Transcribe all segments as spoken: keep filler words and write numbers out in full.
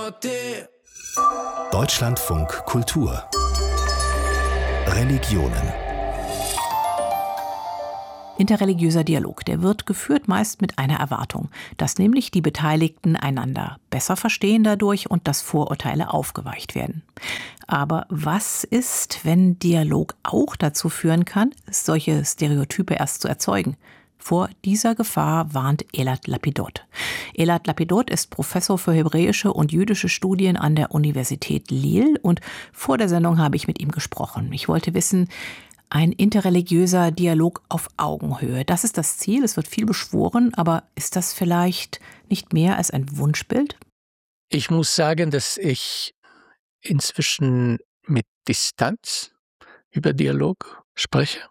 Deutschlandfunk Kultur Religionen. Interreligiöser Dialog, der wird geführt meist mit einer Erwartung, dass nämlich die Beteiligten einander besser verstehen dadurch und dass Vorurteile aufgeweicht werden. Aber was ist, wenn Dialog auch dazu führen kann, solche Stereotype erst zu erzeugen? Vor dieser Gefahr warnt Elad Lapidot. Elad Lapidot ist Professor für hebräische und jüdische Studien an der Universität Lille und vor der Sendung habe ich mit ihm gesprochen. Ich wollte wissen, ein interreligiöser Dialog auf Augenhöhe, das ist das Ziel, es wird viel beschworen, aber ist das vielleicht nicht mehr als ein Wunschbild? Ich muss sagen, dass ich inzwischen mit Distanz über Dialog spreche.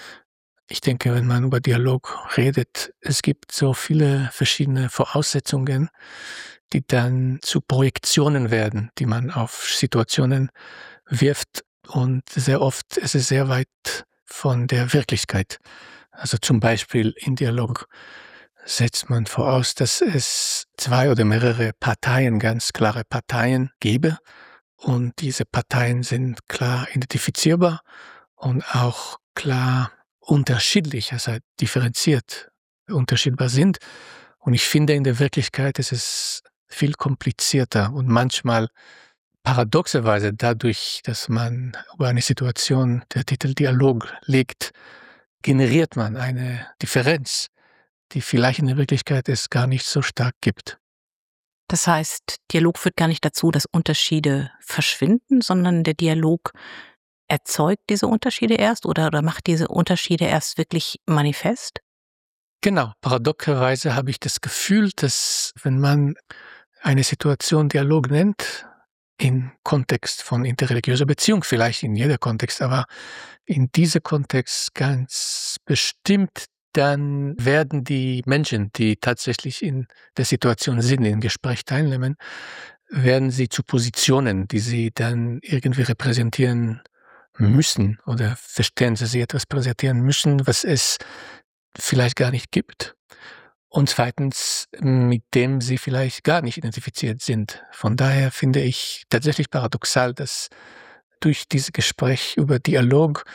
Ich denke, wenn man über Dialog redet, es gibt so viele verschiedene Voraussetzungen, die dann zu Projektionen werden, die man auf Situationen wirft. Und sehr oft ist es sehr weit von der Wirklichkeit. Also zum Beispiel im Dialog setzt man voraus, dass es zwei oder mehrere Parteien, ganz klare Parteien gäbe. Und diese Parteien sind klar identifizierbar und auch klar unterschiedlich, also differenziert unterschiedbar sind. Und ich finde, in der Wirklichkeit ist es viel komplizierter und manchmal paradoxerweise dadurch, dass man über eine Situation der Titel Dialog legt, generiert man eine Differenz, die vielleicht in der Wirklichkeit es gar nicht so stark gibt. Das heißt, Dialog führt gar nicht dazu, dass Unterschiede verschwinden, sondern der Dialog erzeugt diese Unterschiede erst oder, oder macht diese Unterschiede erst wirklich manifest? Genau, paradoxerweise habe ich das Gefühl, dass wenn man eine Situation Dialog nennt, im Kontext von interreligiöser Beziehung, vielleicht in jeder Kontext, aber in diesem Kontext ganz bestimmt, dann werden die Menschen, die tatsächlich in der Situation sind, im Gespräch teilnehmen, werden sie zu Positionen, die sie dann irgendwie repräsentieren müssen oder verstehen, dass sie etwas präsentieren müssen, was es vielleicht gar nicht gibt. Und zweitens, mit dem sie vielleicht gar nicht identifiziert sind. Von daher finde ich tatsächlich paradoxal, dass durch dieses Gespräch über Dialog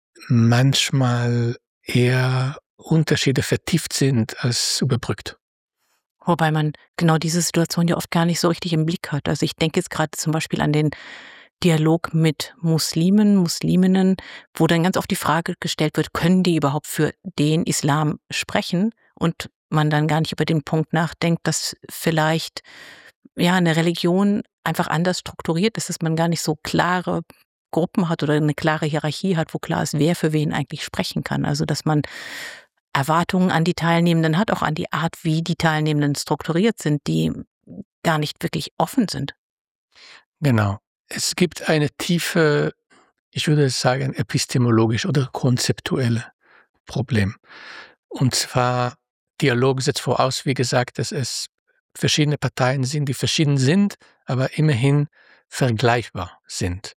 manchmal eher Unterschiede vertieft sind als überbrückt. Wobei man genau diese Situation ja oft gar nicht so richtig im Blick hat. Also ich denke jetzt gerade zum Beispiel an den Dialog mit Muslimen, Musliminnen, wo dann ganz oft die Frage gestellt wird, können die überhaupt für den Islam sprechen? Und man dann gar nicht über den Punkt nachdenkt, dass vielleicht ja eine Religion einfach anders strukturiert ist, dass man gar nicht so klare Gruppen hat oder eine klare Hierarchie hat, wo klar ist, wer für wen eigentlich sprechen kann. Also dass man Erwartungen an die Teilnehmenden hat, auch an die Art, wie die Teilnehmenden strukturiert sind, die gar nicht wirklich offen sind. Genau. Es gibt eine tiefe, ich würde sagen, epistemologisch oder konzeptuelle Problem. Und zwar, Dialog setzt voraus, wie gesagt, dass es verschiedene Parteien sind, die verschieden sind, aber immerhin vergleichbar sind.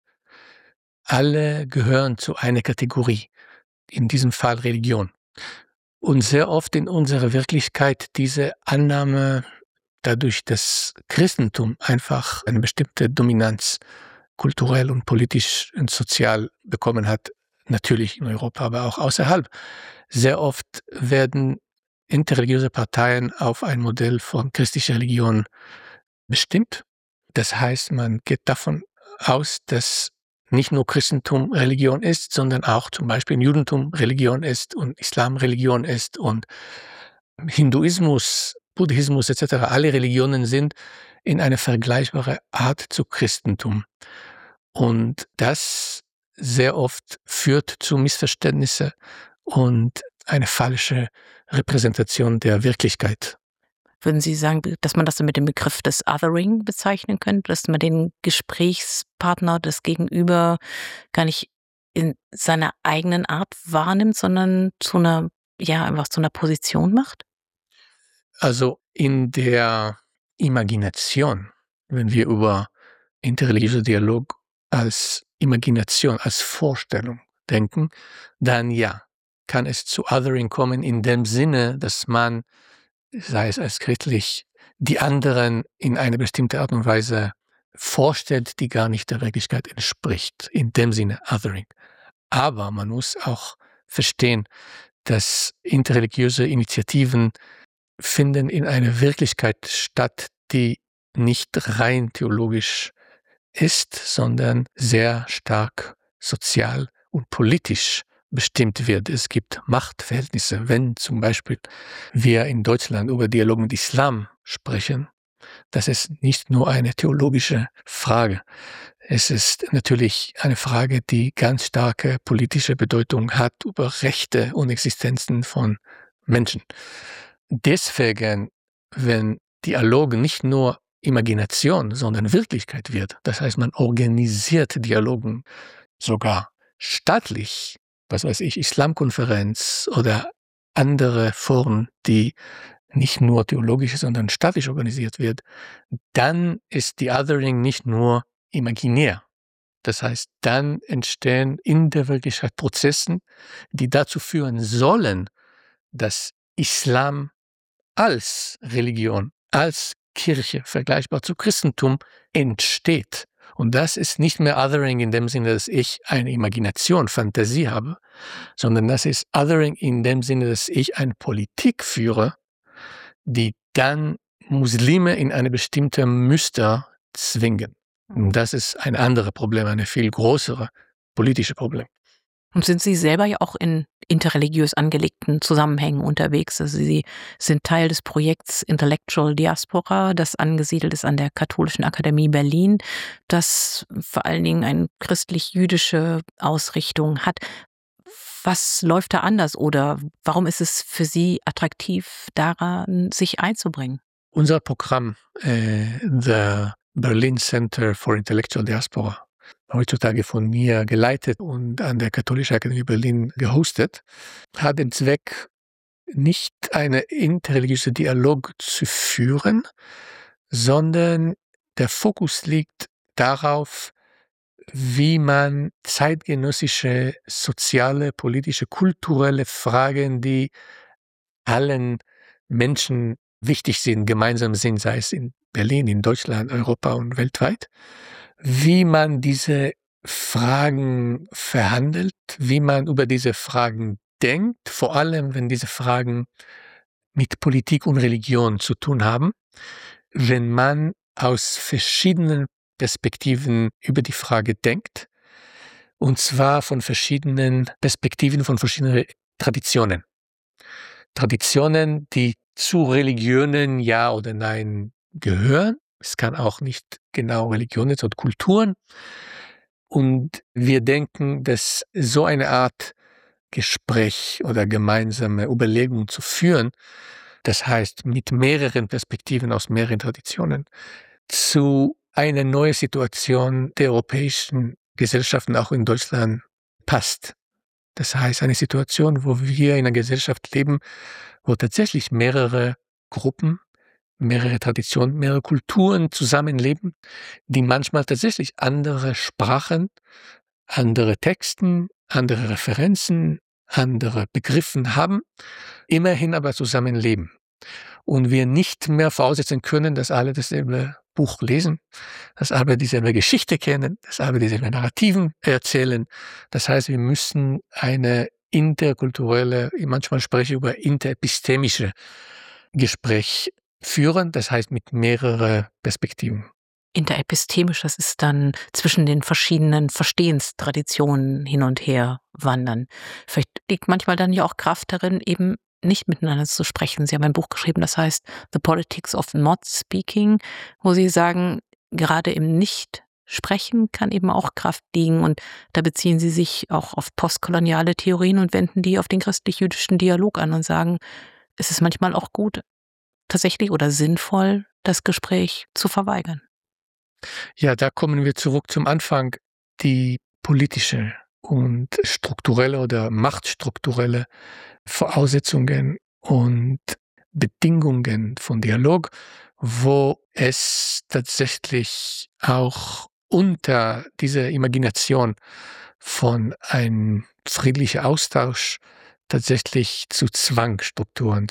Alle gehören zu einer Kategorie, in diesem Fall Religion. Und sehr oft in unserer Wirklichkeit diese Annahme, dadurch, dass Christentum einfach eine bestimmte Dominanz kulturell und politisch und sozial bekommen hat, natürlich in Europa, aber auch außerhalb. Sehr oft werden interreligiöse Parteien auf ein Modell von christlicher Religion bestimmt. Das heißt, man geht davon aus, dass nicht nur Christentum Religion ist, sondern auch zum Beispiel Judentum Religion ist und Islam Religion ist und Hinduismus, Buddhismus et cetera. Alle Religionen sind in einer vergleichbaren Art zu Christentum. Und das sehr oft führt zu Missverständnissen und eine falsche Repräsentation der Wirklichkeit. Würden Sie sagen, dass man das mit dem Begriff des Othering bezeichnen könnte, dass man den Gesprächspartner, das Gegenüber gar nicht in seiner eigenen Art wahrnimmt, sondern zu einer, ja, einfach zu einer Position macht? Also in der Imagination, wenn wir über interreligiösen Dialog als Imagination, als Vorstellung denken, dann ja, kann es zu Othering kommen in dem Sinne, dass man, sei es als christlich, die anderen in eine bestimmte Art und Weise vorstellt, die gar nicht der Wirklichkeit entspricht, in dem Sinne Othering. Aber man muss auch verstehen, dass interreligiöse Initiativen finden in einer Wirklichkeit statt, die nicht rein theologisch ist, sondern sehr stark sozial und politisch bestimmt wird. Es gibt Machtverhältnisse. Wenn zum Beispiel wir in Deutschland über Dialog mit Islam sprechen, das ist nicht nur eine theologische Frage. Es ist natürlich eine Frage, die ganz starke politische Bedeutung hat über Rechte und Existenzen von Menschen. Deswegen, wenn Dialog nicht nur Imagination, sondern Wirklichkeit wird, das heißt, man organisiert Dialogen sogar staatlich, was weiß ich, Islamkonferenz oder andere Foren, die nicht nur theologisch, sondern staatlich organisiert wird, dann ist die Othering nicht nur imaginär. Das heißt, dann entstehen in der Wirklichkeit Prozesse, die dazu führen sollen, dass Islam als Religion, als Kirche, vergleichbar zu Christentum, entsteht. Und das ist nicht mehr Othering in dem Sinne, dass ich eine Imagination, Fantasie habe, sondern das ist Othering in dem Sinne, dass ich eine Politik führe, die dann Muslime in eine bestimmte Muster zwingen. Und das ist ein anderes Problem, ein viel größeres politisches Problem. Und sind Sie selber ja auch in interreligiös angelegten Zusammenhängen unterwegs? Also Sie sind Teil des Projekts Intellectual Diaspora, das angesiedelt ist an der Katholischen Akademie Berlin, das vor allen Dingen eine christlich-jüdische Ausrichtung hat. Was läuft da anders oder warum ist es für Sie attraktiv, daran sich einzubringen? Unser Programm, äh, The Berlin Center for Intellectual Diaspora, heutzutage von mir geleitet und an der Katholischen Akademie Berlin gehostet, hat den Zweck, nicht einen interreligiösen Dialog zu führen, sondern der Fokus liegt darauf, wie man zeitgenössische, soziale, politische, kulturelle Fragen, die allen Menschen wichtig sind, gemeinsam sind, sei es in Berlin, in Deutschland, Europa und weltweit, wie man diese Fragen verhandelt, wie man über diese Fragen denkt, vor allem wenn diese Fragen mit Politik und Religion zu tun haben, wenn man aus verschiedenen Perspektiven über die Frage denkt, und zwar von verschiedenen Perspektiven, von verschiedenen Traditionen. Traditionen, die zu Religionen ja oder nein gehören. Es kann auch nicht genau Religionen, sondern Kulturen. Und wir denken, dass so eine Art Gespräch oder gemeinsame Überlegung zu führen, das heißt mit mehreren Perspektiven aus mehreren Traditionen, zu einer neuen Situation der europäischen Gesellschaften, auch in Deutschland, passt. Das heißt, eine Situation, wo wir in einer Gesellschaft leben, wo tatsächlich mehrere Gruppen, mehrere Traditionen, mehrere Kulturen zusammenleben, die manchmal tatsächlich andere Sprachen, andere Texten, andere Referenzen, andere Begriffe haben, immerhin aber zusammenleben. Und wir nicht mehr voraussetzen können, dass alle dasselbe Buch lesen, dass alle dieselbe Geschichte kennen, dass alle dieselbe Narrativen erzählen. Das heißt, wir müssen eine interkulturelle, manchmal spreche ich über interepistemische Gespräch führen, das heißt mit mehreren Perspektiven. Interepistemisch, das ist dann zwischen den verschiedenen Verstehenstraditionen hin und her wandern. Vielleicht liegt manchmal dann ja auch Kraft darin, eben nicht miteinander zu sprechen. Sie haben ein Buch geschrieben, das heißt The Politics of Not Speaking, wo Sie sagen, gerade im Nicht-Sprechen kann eben auch Kraft liegen. Und da beziehen Sie sich auch auf postkoloniale Theorien und wenden die auf den christlich-jüdischen Dialog an und sagen, es ist manchmal auch gut, tatsächlich oder sinnvoll, das Gespräch zu verweigern. Ja, da kommen wir zurück zum Anfang. Die politische und strukturelle oder machtstrukturelle Voraussetzungen und Bedingungen von Dialog, wo es tatsächlich auch unter dieser Imagination von einem friedlichen Austausch tatsächlich zu Zwangsstrukturen, zu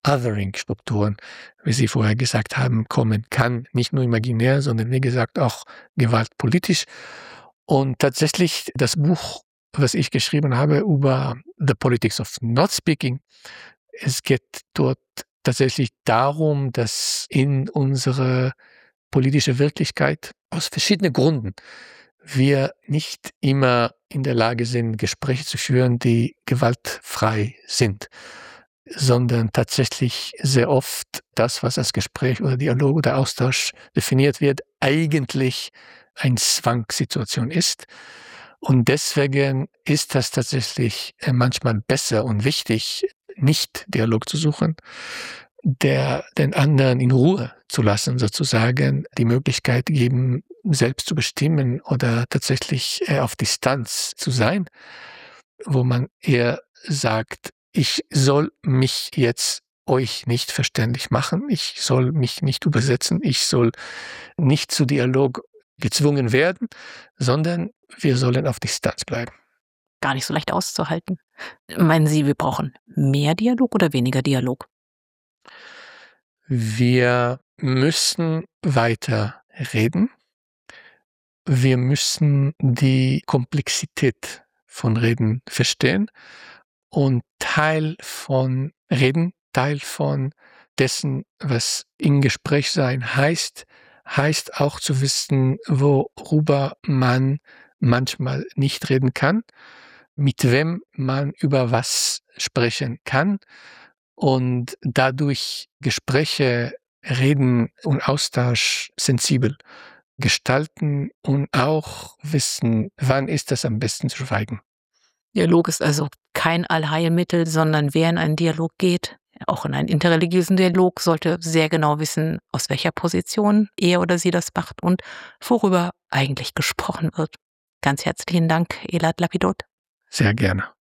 Othering-Strukturen, wie Sie vorher gesagt haben, kommen kann. Nicht nur imaginär, sondern wie gesagt auch gewaltpolitisch. Und tatsächlich das Buch, was ich geschrieben habe über The Politics of Not Speaking, es geht dort tatsächlich darum, dass in unsere politische Wirklichkeit aus verschiedenen Gründen wir nicht immer in der Lage sind, Gespräche zu führen, die gewaltfrei sind, sondern tatsächlich sehr oft das, was als Gespräch oder Dialog oder Austausch definiert wird, eigentlich eine Zwangssituation ist. Und deswegen ist das tatsächlich manchmal besser und wichtig, nicht Dialog zu suchen, der den anderen in Ruhe zu lassen, sozusagen die Möglichkeit geben, selbst zu bestimmen oder tatsächlich auf Distanz zu sein, wo man eher sagt, ich soll mich jetzt euch nicht verständlich machen, ich soll mich nicht übersetzen, ich soll nicht zu Dialog gezwungen werden, sondern wir sollen auf Distanz bleiben. Gar nicht so leicht auszuhalten. Meinen Sie, wir brauchen mehr Dialog oder weniger Dialog? Wir müssen weiter reden. Wir müssen die Komplexität von Reden verstehen. Und Teil von Reden, Teil von dessen, was im Gespräch sein heißt, heißt auch zu wissen, worüber man manchmal nicht reden kann, mit wem man über was sprechen kann und dadurch Gespräche, Reden und Austausch sensibel gestalten und auch wissen, wann ist das am besten zu schweigen. Dialog ist also kein Allheilmittel, sondern wer in einen Dialog geht, auch in einen interreligiösen Dialog, sollte sehr genau wissen, aus welcher Position er oder sie das macht und worüber eigentlich gesprochen wird. Ganz herzlichen Dank, Elad Lapidot. Sehr gerne.